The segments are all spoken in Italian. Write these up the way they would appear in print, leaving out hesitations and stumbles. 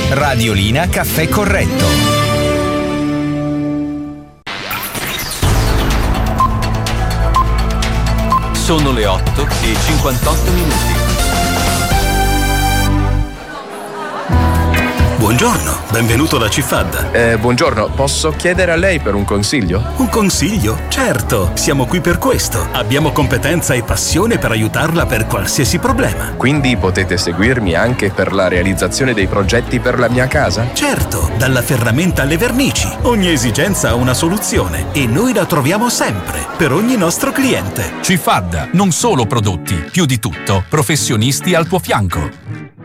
Radiolina Caffè Corretto. Sono le 8:58. Buongiorno, benvenuto da Cifad. Buongiorno, posso chiedere a lei per un consiglio? Un consiglio? Certo, siamo qui per questo. Abbiamo competenza e passione per aiutarla per qualsiasi problema. Quindi potete seguirmi anche per la realizzazione dei progetti per la mia casa? Certo, dalla ferramenta alle vernici. Ogni esigenza ha una soluzione e noi la troviamo sempre, per ogni nostro cliente. Cifad, non solo prodotti, più di tutto, professionisti al tuo fianco.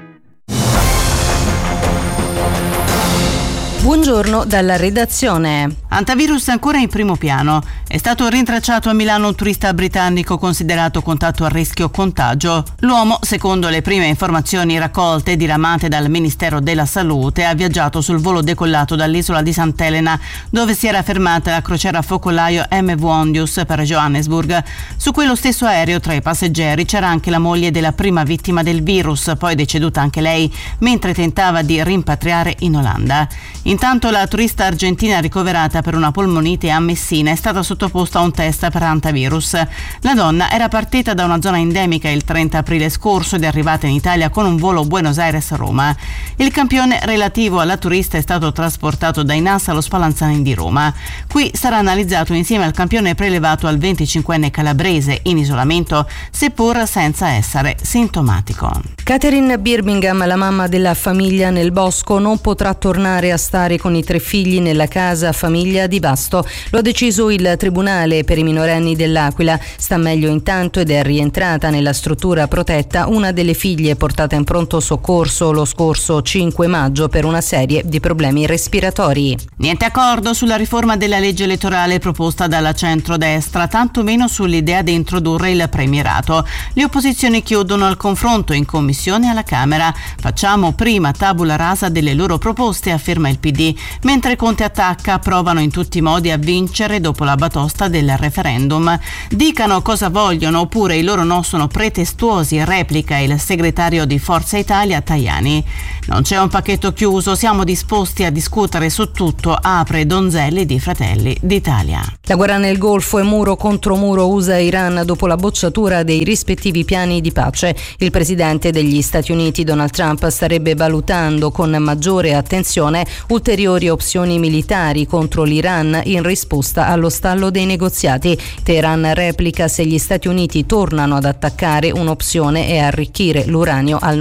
Buongiorno dalla redazione. Antivirus ancora in primo piano. È stato rintracciato a Milano un turista britannico considerato contatto a rischio contagio. L'uomo, secondo le prime informazioni raccolte e diramate dal Ministero della Salute, ha viaggiato sul volo decollato dall'isola di Sant'Elena, dove si era fermata la crociera focolaio MV Ondius per Johannesburg. Su quello stesso aereo, tra i passeggeri, c'era anche la moglie della prima vittima del virus, poi deceduta anche lei, mentre tentava di rimpatriare in Olanda. Intanto la turista argentina ricoverata per una polmonite a Messina è stata sottoposta a un test per antivirus. La donna era partita da una zona endemica il 30 aprile scorso ed è arrivata in Italia con un volo Buenos Aires-Roma. Il campione relativo alla turista è stato trasportato dai NAS allo Spallanzani di Roma. Qui sarà analizzato insieme al campione prelevato al 25enne calabrese in isolamento, seppur senza essere sintomatico. Catherine Birmingham, la mamma della famiglia nel bosco, non potrà tornare a stare con i 3 figli nella casa famiglia di Vasto. Lo ha deciso il Tribunale per i minorenni dell'Aquila. Sta meglio intanto ed è rientrata nella struttura protetta una delle figlie portata in pronto soccorso lo scorso 5 maggio per una serie di problemi respiratori. Niente accordo sulla riforma della legge elettorale proposta dalla centrodestra, tantomeno sull'idea di introdurre il premierato. Le opposizioni chiudono al confronto in commissione alla Camera. Facciamo prima tabula rasa delle loro proposte, afferma il PD, mentre Conte attacca, provano in tutti i modi a vincere dopo la batosta del referendum. Dicano cosa vogliono oppure i loro no sono pretestuosi, replica il segretario di Forza Italia Tajani. Non c'è un pacchetto chiuso, siamo disposti a discutere su tutto, apre Donzelli di Fratelli d'Italia. La guerra nel Golfo e muro contro muro USA-Iran dopo la bocciatura dei rispettivi piani di pace. Il presidente degli Stati Uniti Donald Trump starebbe valutando con maggiore attenzione ulteriori opzioni militari contro l'Iran in risposta allo stallo dei negoziati. Teheran replica: se gli Stati Uniti tornano ad attaccare, un'opzione è arricchire l'uranio al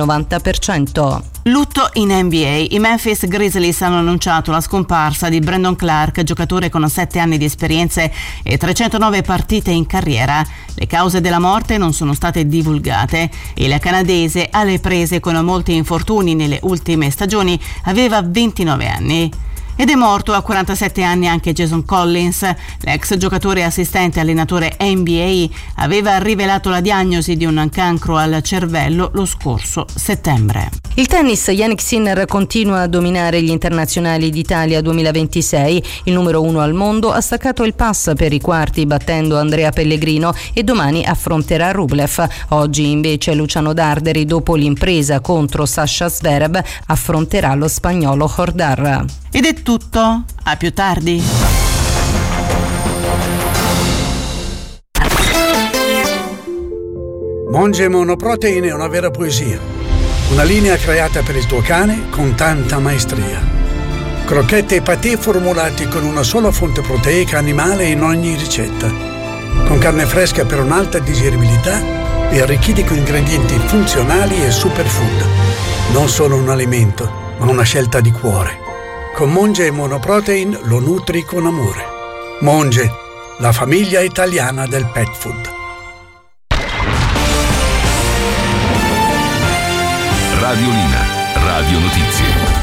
90%. Lutto in NBA. I Memphis Grizzlies hanno annunciato la scomparsa di Brandon Clark, giocatore con 7 anni di esperienze e 309 partite in carriera. Le cause della morte non sono state divulgate. Il canadese, alle prese con molti infortuni nelle ultime stagioni, aveva 29 anni. Ed è morto a 47 anni anche Jason Collins. L'ex giocatore e assistente allenatore NBA aveva rivelato la diagnosi di un cancro al cervello lo scorso settembre. Il tennis, Jannik Sinner continua a dominare gli internazionali d'Italia 2026. Il numero 1 al mondo ha staccato il pass per i quarti battendo Andrea Pellegrino e domani affronterà Rublev. Oggi invece Luciano Darderi, dopo l'impresa contro Sasha Zverev, affronterà lo spagnolo Hordar. Ed è tutto, a più tardi. Monge Monoprotein è una vera poesia. Una linea creata per il tuo cane con tanta maestria. Crocchette e patè formulati con una sola fonte proteica animale in ogni ricetta. Con carne fresca per un'alta digeribilità e arricchiti con ingredienti funzionali e superfood. Non solo un alimento, ma una scelta di cuore. Con Monge e Monoprotein lo nutri con amore. Monge, la famiglia italiana del pet food. Radiolina, Radio Notizie.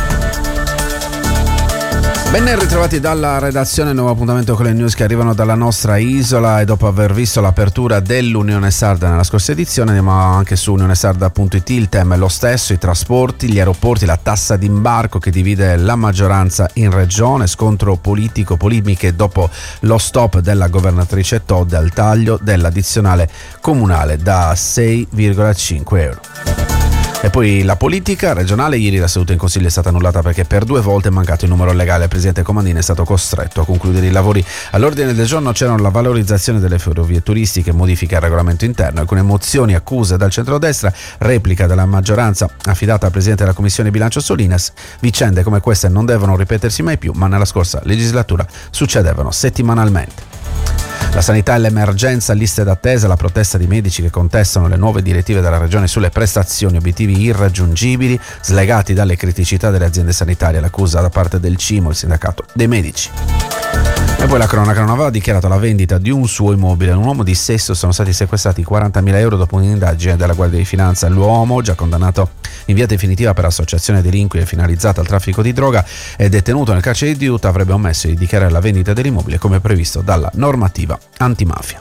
Ben ritrovati dalla redazione, nuovo appuntamento con le news che arrivano dalla nostra isola, e dopo aver visto l'apertura dell'Unione Sarda nella scorsa edizione andiamo anche su unionesarda.it. Il tema è lo stesso: i trasporti, gli aeroporti, la tassa d'imbarco che divide la maggioranza in regione, scontro politico, polemiche dopo lo stop della governatrice Todde al taglio dell'addizionale comunale da 6,5 euro. E poi la politica regionale. Ieri la seduta in Consiglio è stata annullata perché per 2 volte è mancato il numero legale. Il presidente Comandini è stato costretto a concludere i lavori. All'ordine del giorno c'erano la valorizzazione delle ferrovie turistiche, modifica al regolamento interno, alcune mozioni, accuse dal centrodestra, replica della maggioranza affidata al presidente della commissione bilancio Solinas. Vicende come queste non devono ripetersi mai più, ma nella scorsa legislatura succedevano settimanalmente. La sanità e l'emergenza, liste d'attesa, la protesta di medici che contestano le nuove direttive della regione sulle prestazioni, obiettivi irraggiungibili, slegati dalle criticità delle aziende sanitarie, l'accusa da parte del CIMO, il sindacato dei medici. E poi la cronaca non aveva dichiarato la vendita di un suo immobile. Un uomo di Sesto sono stati sequestrati 40.000 euro dopo un'indagine della Guardia di Finanza. L'uomo, già condannato in via definitiva per associazione delinquente finalizzata al traffico di droga e detenuto nel carcere di Utah, avrebbe omesso di dichiarare la vendita dell'immobile come previsto dalla normativa antimafia.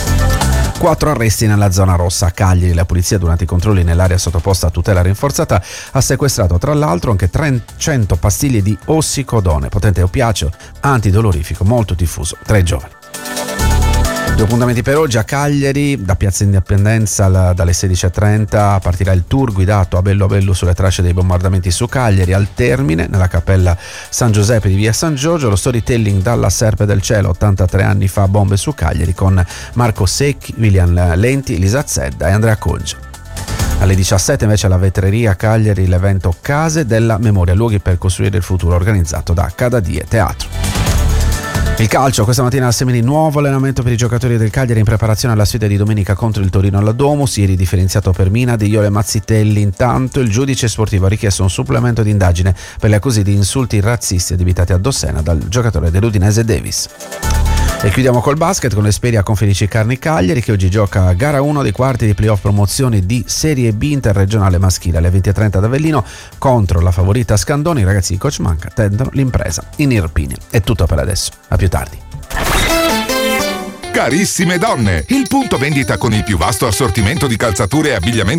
4 arresti nella zona rossa a Cagliari. La polizia, durante i controlli nell'area sottoposta a tutela rinforzata, ha sequestrato tra l'altro anche 300 pastiglie di ossicodone, potente oppiaceo antidolorifico molto diffuso tra i giovani. 2 appuntamenti per oggi a Cagliari, da Piazza Indipendenza dalle 16.30 partirà il tour guidato a bello a bello sulle tracce dei bombardamenti su Cagliari. Al termine, nella cappella San Giuseppe di via San Giorgio, lo storytelling dalla Serpe del Cielo, 83 anni fa bombe su Cagliari, con Marco Secchi, William Lenti, Lisa Zedda e Andrea Coggia. Alle 17 invece alla Vetreria Cagliari l'evento Case della Memoria, luoghi per costruire il futuro, organizzato da Cadadie Teatro. Il calcio, questa mattina a Semini nuovo allenamento per i giocatori del Cagliari in preparazione alla sfida di domenica contro il Torino alla Domus. Ieri differenziato per Mina, De Jong e Mazzitelli. Intanto il giudice sportivo ha richiesto un supplemento di indagine per le accuse di insulti razzisti addebitati a Dossena dal giocatore dell'Udinese Davis. E chiudiamo col basket con l'Esperia con Felici Carni Cagliari, che oggi gioca a gara 1 dei quarti di playoff promozione di Serie B interregionale maschile alle 20.30 ad Avellino contro la favorita Scandoni. I ragazzi di Coach Manca tendono l'impresa in Irpini. È tutto per adesso, a più tardi. Carissime donne, il punto vendita con il più vasto assortimento di calzature e abbigliamento